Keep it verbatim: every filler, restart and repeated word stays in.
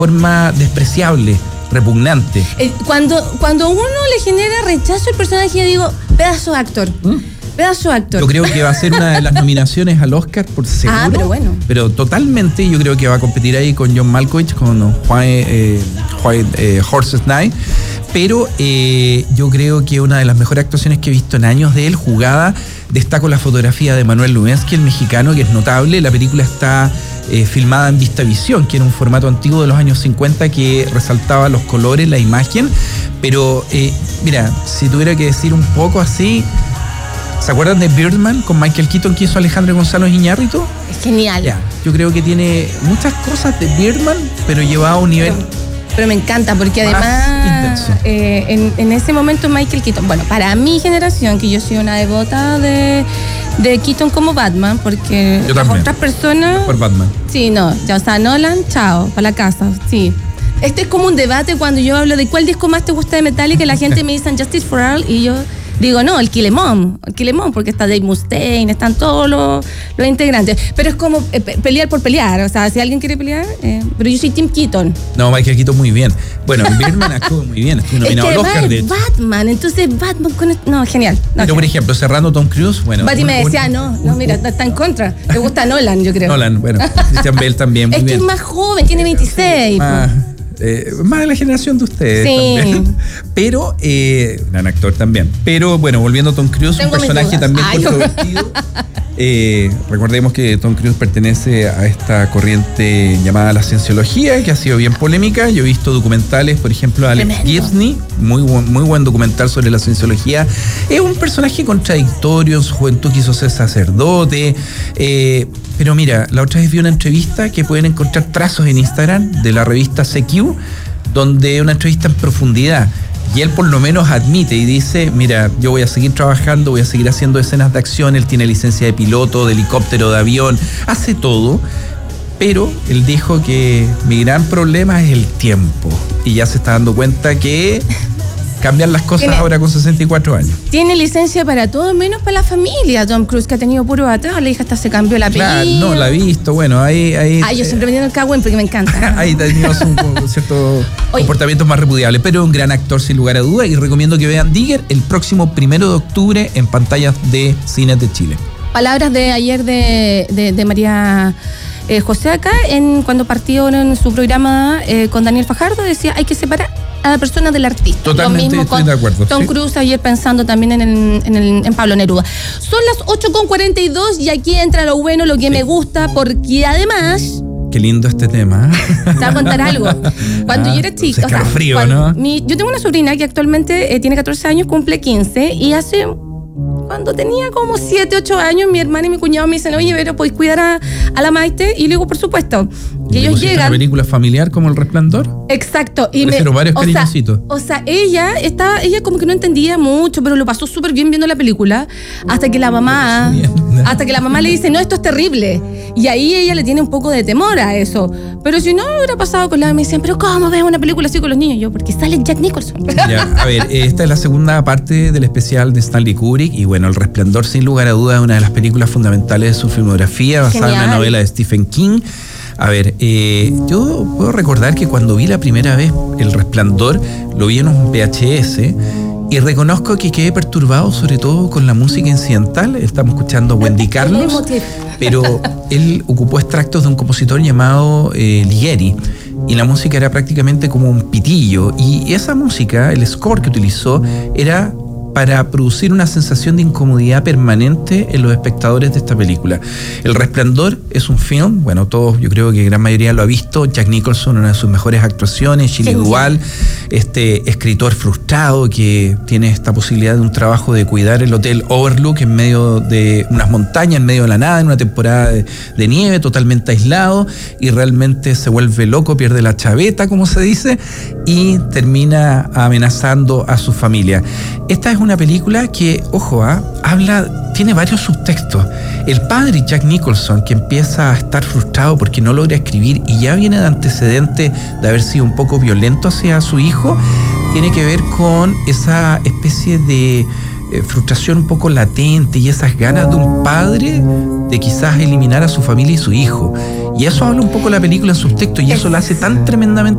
forma despreciable, repugnante. Eh, cuando, cuando uno le genera rechazo al personaje, yo digo, pedazo de actor. ¿Mm? Pedazo de actor. Yo creo que va a ser una de las nominaciones al Oscar por seguro. Ah, pero bueno. Pero totalmente, yo creo que va a competir ahí con John Malkovich, con White, eh, White eh, Horses Night. Pero eh, yo creo que una de las mejores actuaciones que he visto en años de él, jugada, destaco la fotografía de Manuel Lubezki, el mexicano, que es notable. La película está eh, filmada en VistaVision, que era un formato antiguo de los años cincuenta que resaltaba los colores, la imagen. Pero, eh, mira, si tuviera que decir un poco así, ¿se acuerdan de Birdman con Michael Keaton que hizo Alejandro Gonzalo Iñárritu? Es genial. Ya, yo creo que tiene muchas cosas de Birdman, pero llevado a un nivel... Pero, pero me encanta, porque además eh, en, en ese momento Michael Keaton, bueno, para mi generación, que yo soy una devota de, de Keaton como Batman, porque yo también. Otras personas... Por Batman. Sí, no, ya, o sea, Nolan, chao, para la casa, sí. Este es como un debate cuando yo hablo de cuál disco más te gusta de Metallica, y la gente me dice Justice for All, y yo... Digo, no, el Kill 'Em All, el Kill 'Em All, porque está Dave Mustaine, están todos los, los integrantes. Pero es como eh, pelear por pelear, o sea, si alguien quiere pelear, eh, pero yo soy Team Keaton. No, Michael Keaton muy bien. Bueno, Birdman actuó muy bien, estuvo nominado al Oscar, de hecho. Batman, entonces Batman con... No, genial. No, pero, genial. por ejemplo, cerrando Tom Cruise, bueno... Batty me decía, un, no, no, mira, está en contra. Le gusta Nolan, yo creo. Nolan, bueno, Christian Bale también, muy es bien. Es que es más joven, tiene veintiséis. Más, eh, más de la generación de ustedes. Sí. También. Pero, eh, gran actor también. Pero, bueno, volviendo a Tom Cruise, Tengo un personaje también Ay, controvertido. Eh, recordemos que Tom Cruise pertenece a esta corriente llamada la cienciología, que ha sido bien polémica. Yo he visto documentales, por ejemplo, Alex Gibney, muy buen, muy buen documental sobre la cienciología. Es un personaje contradictorio, en su juventud quiso ser sacerdote, eh, pero mira, la otra vez vi una entrevista que pueden encontrar trazos en Instagram de la revista C Q, donde una entrevista en profundidad. Y él por lo menos admite y dice, mira, yo voy a seguir trabajando, voy a seguir haciendo escenas de acción, él tiene licencia de piloto, de helicóptero, de avión, hace todo, pero él dijo que mi gran problema es el tiempo. Y ya se está dando cuenta que cambian las cosas ahora con sesenta y cuatro años. Tiene licencia para todo, menos para la familia. Tom Cruise, que ha tenido puro atrás, la hija hasta se cambió la apellido. Claro, no, la he visto, bueno, ahí... ahí Ay, yo siempre me digo el cagüen porque me encanta. Ahí tenemos un, un cierto comportamiento más repudiable, pero un gran actor sin lugar a duda, y recomiendo que vean Digger el próximo primero de octubre en pantallas de cines de Chile. Palabras de ayer de, de, de María... Eh, José acá, en, cuando partió en su programa eh, con Daniel Fajardo, decía, hay que separar a la persona del artista. Totalmente, lo mismo estoy con de acuerdo. Tom ¿sí? Cruise ayer pensando también en, el, en, el, en Pablo Neruda. Son las ocho con cuarenta y dos y aquí entra lo bueno, lo que sí. me gusta, porque además... Qué lindo este tema. Te voy a contar algo. Cuando ah, yo era chica... O sea, frío, cuando, ¿no? Mi, yo tengo una sobrina que actualmente eh, tiene catorce años, cumple quince, y hace... Cuando tenía como siete, ocho años, mi hermana y mi cuñado me dicen, oye, Vero, ¿podéis cuidar a, a la Maite? Y le digo, por supuesto. Y ellos llegan... ¿Una película familiar como El Resplandor? Exacto. Y me hicieron varios o cariñositos. Sea, o sea, ella estaba, ella como que no entendía mucho, pero lo pasó súper bien viendo la película, hasta que la mamá, hasta que la mamá le dice, no, esto es terrible. Y ahí ella le tiene un poco de temor a eso. Pero si no hubiera pasado con la, me dicen, pero ¿cómo ves una película así con los niños? Yo, porque sale Jack Nicholson. Ya, a ver, esta es la segunda parte del especial de Stanley Kubrick, y bueno, El Resplandor, sin lugar a dudas, es una de las películas fundamentales de su filmografía, basada Genial. en una novela de Stephen King. A ver, eh, yo puedo recordar que cuando vi la primera vez El Resplandor, lo vi en un V H S, y reconozco que quedé perturbado, sobre todo con la música incidental. Estamos escuchando a Wendy Carlos, pero él ocupó extractos de un compositor llamado eh, Ligeti, y la música era prácticamente como un pitillo, y esa música, el score que utilizó, era para producir una sensación de incomodidad permanente en los espectadores de esta película. El Resplandor es un film, bueno, todos, yo creo que gran mayoría lo ha visto. Jack Nicholson, una de sus mejores actuaciones, Shelley Duvall, este escritor frustrado que tiene esta posibilidad de un trabajo de cuidar el Hotel Overlook en medio de unas montañas, en medio de la nada, en una temporada de, de nieve, totalmente aislado, y realmente se vuelve loco, pierde la chaveta, como se dice, y termina amenazando a su familia. Esta es una película que, ojo, ¿eh? habla, tiene varios subtextos. El padre, Jack Nicholson, que empieza a estar frustrado porque no logra escribir y ya viene de antecedente de haber sido un poco violento hacia su hijo, tiene que ver con esa especie de eh, frustración un poco latente y esas ganas de un padre de quizás eliminar a su familia y su hijo. Y eso habla un poco la película en subtexto y eso la hace tan tremendamente